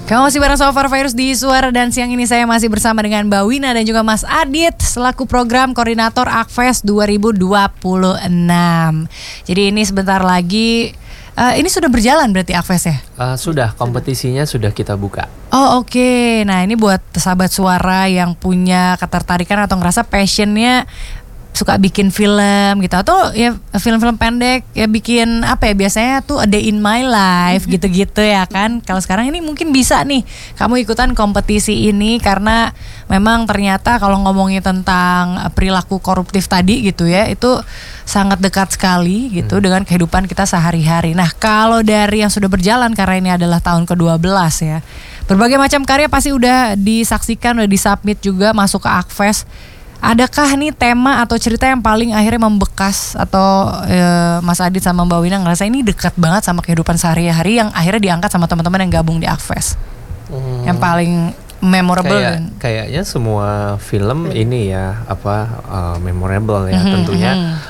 Kamu masih bareng Sofar Virus di Suara, dan siang ini saya masih bersama dengan Mbak Wina dan juga Mas Adit selaku program koordinator Akfest 2026. Jadi ini sebentar lagi, ini sudah berjalan berarti Akfest ya? Sudah, kompetisinya sudah kita buka. Oh oke. Nah ini buat sahabat suara yang punya ketertarikan atau ngerasa passionnya suka bikin film gitu, atau ya film-film pendek, ya bikin apa ya, biasanya tuh A Day in My Life gitu-gitu ya kan. Kalau sekarang ini mungkin bisa nih kamu ikutan kompetisi ini, karena memang ternyata kalau ngomongin tentang perilaku koruptif tadi gitu ya, itu sangat dekat sekali gitu dengan kehidupan kita sehari-hari. Nah kalau dari yang sudah berjalan, karena ini adalah tahun ke-12 ya, berbagai macam karya pasti udah disaksikan, udah disubmit juga masuk ke Akfest. Adakah nih tema atau cerita yang paling akhirnya membekas, atau Mas Adit sama Mbak Wina ngerasa ini dekat banget sama kehidupan sehari-hari yang akhirnya diangkat sama teman-teman yang gabung di Akfest? Yang paling memorable? Kayaknya semua film ini ya memorable ya, tentunya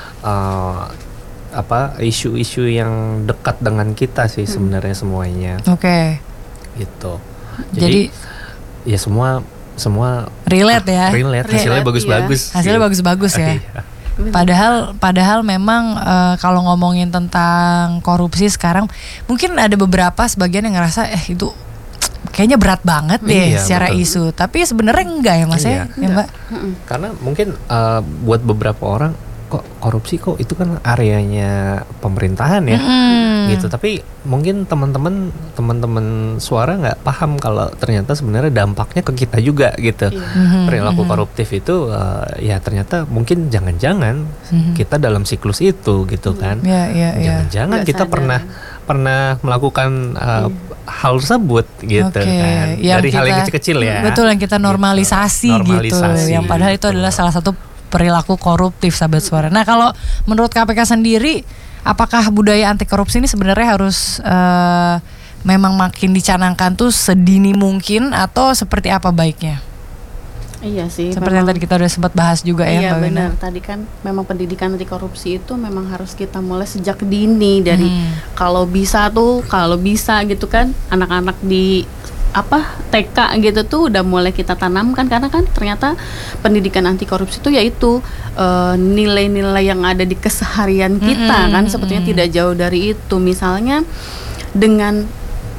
isu-isu yang dekat dengan kita sih sebenarnya semuanya. Oke. Gitu. Jadi ya semua relate ya. Relate. Hasilnya bagus-bagus. Iya. Hasilnya bagus-bagus ya. Padahal memang kalau ngomongin tentang korupsi sekarang, mungkin ada beberapa sebagian yang ngerasa itu kayaknya berat banget deh secara betul. Isu. Tapi sebenarnya enggak ya Mas ya Mbak? Karena mungkin buat beberapa orang, kok korupsi kok itu kan areanya pemerintahan ya, gitu. Tapi mungkin teman-teman suara nggak paham kalau ternyata sebenarnya dampaknya ke kita juga gitu. Perilaku koruptif itu ya ternyata mungkin jangan-jangan kita dalam siklus itu gitu kan. Jangan-jangan kita pernah melakukan hal tersebut gitu kan. Dari hal yang kecil-kecil ya. Betul, yang kita normalisasi gitu. Yang padahal itu adalah salah satu perilaku koruptif, sahabat suara. Nah kalau menurut KPK sendiri, apakah budaya anti korupsi ini sebenarnya harus memang makin dicanangkan tuh sedini mungkin, atau seperti apa baiknya? Iya sih. Seperti yang tadi kita udah sempat bahas juga ya Mbak Wina. Iya benar. Tadi kan memang pendidikan anti korupsi itu memang harus kita mulai sejak dini, dari kalau bisa gitu kan, anak-anak di TK gitu tuh udah mulai kita tanamkan, karena kan ternyata pendidikan anti korupsi itu yaitu nilai-nilai yang ada di keseharian kita kan sebetulnya tidak jauh dari itu. Misalnya dengan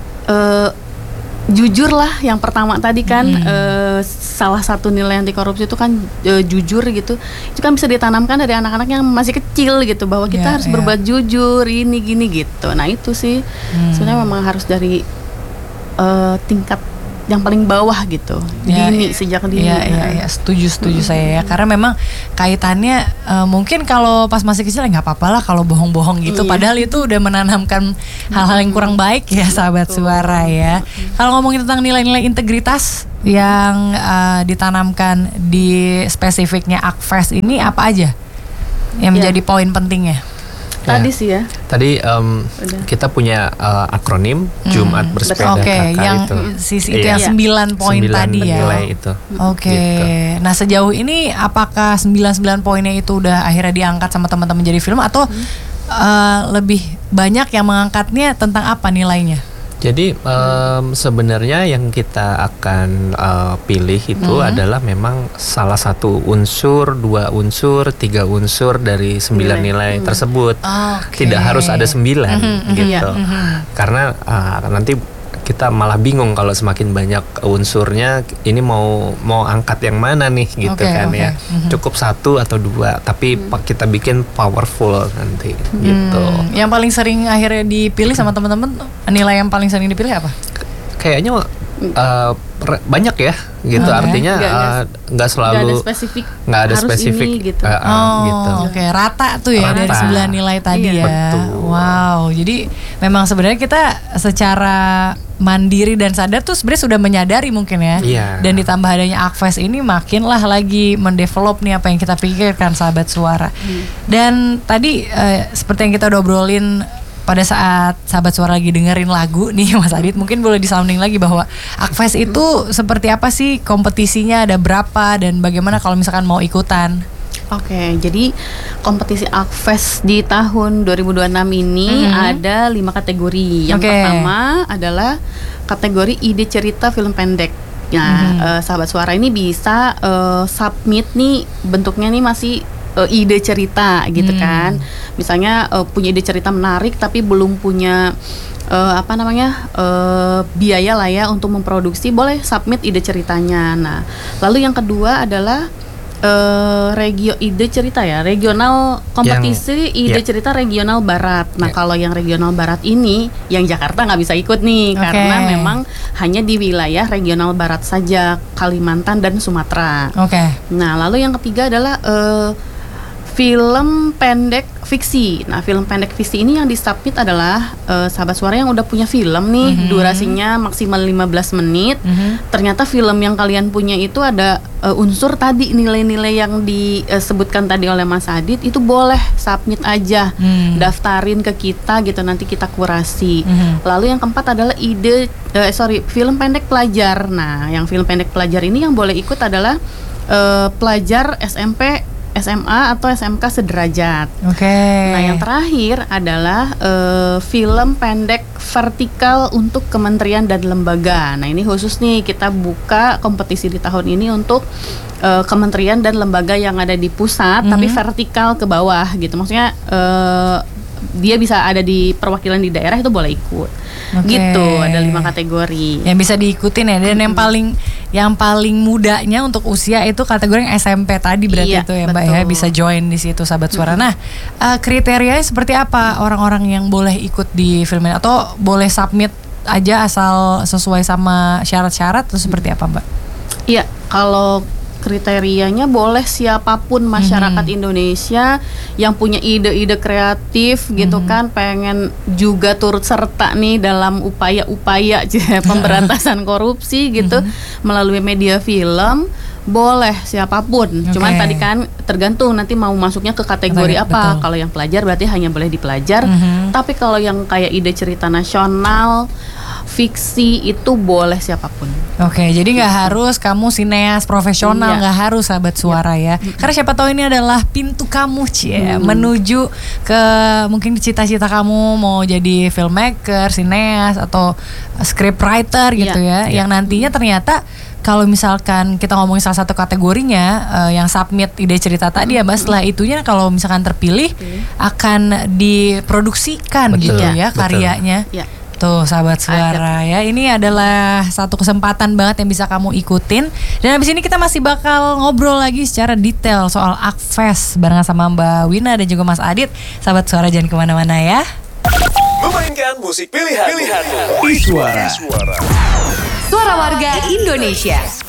jujur lah, yang pertama tadi kan salah satu nilai anti korupsi itu kan jujur gitu. Itu kan bisa ditanamkan dari anak-anak yang masih kecil gitu, bahwa kita harus berbuat jujur, ini gini gitu. Nah itu sih sebenarnya memang harus dari tingkat yang paling bawah gitu, dini, sejak dini. Iya, setuju saya ya, karena memang kaitannya mungkin kalau pas masih kecil nggak apa-apa lah kalau bohong-bohong gitu, padahal itu udah menanamkan hal-hal yang kurang baik ya sahabat suara ya. Kalau ngomongin tentang nilai-nilai integritas yang ditanamkan di spesifiknya Akfest ini, apa aja yang menjadi poin pentingnya? Tadi sih ya. Tadi kita punya akronim Jumat Bersepeda Kakak yang itu. Itu yang 9 poin tadi ya. Itu. Gitu. Nah sejauh ini apakah 99 poinnya itu udah akhirnya diangkat sama teman-teman jadi film, atau lebih banyak yang mengangkatnya tentang apa nilainya? Jadi sebenarnya yang kita akan pilih itu adalah memang salah satu unsur, 2 unsur, 3 unsur dari 9 nilai tersebut. Tidak harus ada 9 gitu. Karena nanti kita malah bingung kalau semakin banyak unsurnya, ini mau angkat yang mana nih gitu kan ya. Cukup 1 atau 2, tapi kita bikin powerful nanti gitu. Yang paling sering akhirnya dipilih sama teman-teman, nilai yang paling sering dipilih apa? Kayaknya banyak ya gitu, artinya nggak selalu nggak ada spesifik gitu. Oke, rata tuh ya, dari 9 nilai tadi ya. Betul. Wow, jadi memang sebenarnya kita secara mandiri dan sadar tuh sebenarnya sudah menyadari mungkin ya. Dan ditambah adanya Akfest ini makinlah lagi mendevelop nih apa yang kita pikirkan sahabat suara. Dan tadi seperti yang kita udah obrolin pada saat sahabat suara lagi dengerin lagu nih Mas Adit, mungkin boleh disounding lagi bahwa Akfest itu seperti apa sih, kompetisinya ada berapa, dan bagaimana kalau misalkan mau ikutan? Oke, jadi kompetisi Akfest di tahun 2026 ini ada 5 kategori. Yang pertama adalah kategori ide cerita film pendek. Nah, sahabat suara ini bisa submit nih, bentuknya nih masih ide cerita gitu kan. Misalnya punya ide cerita menarik tapi belum punya biaya lah ya untuk memproduksi, boleh submit ide ceritanya. Nah, lalu yang kedua adalah regional kompetisi ide cerita regional barat. Nah, kalau yang regional barat ini, yang Jakarta nggak bisa ikut nih, karena memang hanya di wilayah regional barat saja, Kalimantan dan Sumatera. Nah, lalu yang ketiga adalah film pendek fiksi. Nah, film pendek fiksi ini yang disubmit adalah sahabat suara yang udah punya film nih, durasinya maksimal 15 menit. Ternyata film yang kalian punya itu ada unsur tadi, nilai-nilai yang disebutkan tadi oleh Mas Adit, itu boleh submit aja, daftarin ke kita gitu, nanti kita kurasi. Lalu yang keempat adalah film pendek pelajar. Nah, yang film pendek pelajar ini yang boleh ikut adalah pelajar SMP, SMA atau SMK sederajat. Nah, yang terakhir adalah film pendek vertikal untuk kementerian dan lembaga. Nah, ini khusus nih, kita buka kompetisi di tahun ini untuk kementerian dan lembaga yang ada di pusat, tapi vertikal ke bawah gitu. Maksudnya dia bisa ada di perwakilan di daerah, itu boleh ikut. Gitu, ada 5 kategori yang bisa diikutin ya. Dan yang paling mudanya untuk usia itu kategori yang SMP tadi berarti itu ya Mbak ya, bisa join di situ sahabat suara. Nah, kriterianya seperti apa orang-orang yang boleh ikut di film ini, atau boleh submit aja asal sesuai sama syarat-syarat, atau seperti apa Mbak? Iya, kalau kriterianya boleh siapapun masyarakat Indonesia yang punya ide-ide kreatif gitu kan, pengen juga turut serta nih dalam upaya-upaya pemberantasan korupsi gitu melalui media film, boleh siapapun. Cuman tadi kan tergantung nanti mau masuknya ke kategori apa. Kalau yang pelajar berarti hanya boleh di pelajar. Tapi kalau yang kayak ide cerita nasional, fiksi, itu boleh siapapun. Jadi nggak harus kamu sineas profesional, nggak harus sahabat suara ya. Karena siapa tahu ini adalah pintu kamu menuju ke mungkin cita-cita kamu mau jadi filmmaker, sineas atau scriptwriter gitu ya. Yang nantinya ternyata kalau misalkan kita ngomongin salah satu kategorinya yang submit ide cerita tadi ya Mbak, setelah itunya kalau misalkan terpilih akan diproduksikan gitu ya karyanya. Tuh sahabat suara ya, ini adalah satu kesempatan banget yang bisa kamu ikutin. Dan habis ini kita masih bakal ngobrol lagi secara detail soal Akfest barengan sama Mbak Wina dan juga Mas Adit. Sahabat suara jangan kemana-mana ya. Memainkan musik pilihanmu. Suara Suara Warga Indonesia.